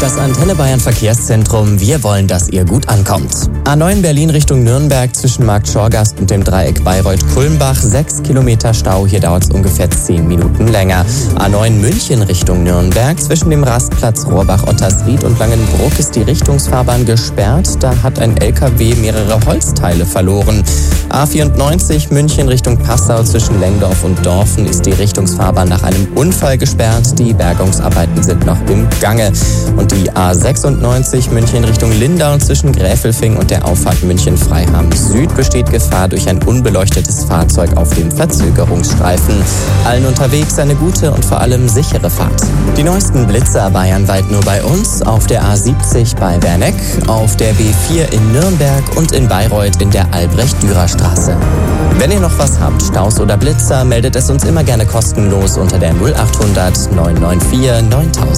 das Antenne Bayern Verkehrszentrum. Wir wollen, dass ihr gut ankommt. A9 Berlin Richtung Nürnberg zwischen Markt Schorgast und dem Dreieck Bayreuth-Kulmbach. 6 Kilometer Stau, hier dauert es ungefähr 10 Minuten länger. A9 München Richtung Nürnberg zwischen dem Rastplatz Rohrbach-Ottersried und Langenbruck ist die Richtungsfahrbahn gesperrt. Da hat ein LKW mehrere Holzteile verloren. A94 München Richtung Passau zwischen Lengdorf und Dorfen ist die Richtungsfahrbahn nach einem Unfall gesperrt. Die Bergungsarbeiten sind noch im Gange. Und die A96 München Richtung Lindau zwischen Gräfelfing und der Auffahrt München-Freiham Süd besteht Gefahr durch ein unbeleuchtetes Fahrzeug auf dem Verzögerungsstreifen. Allen unterwegs eine gute und vor allem sichere Fahrt. Die neuesten Blitzer bayernweit nur bei uns, auf der A70 bei Werneck, auf der B4 in Nürnberg und in Bayreuth in der Albrecht-Dürer-Straße. Wenn ihr noch was habt, Staus oder Blitzer, meldet es uns immer gerne kostenlos unter der 0800 994 9000.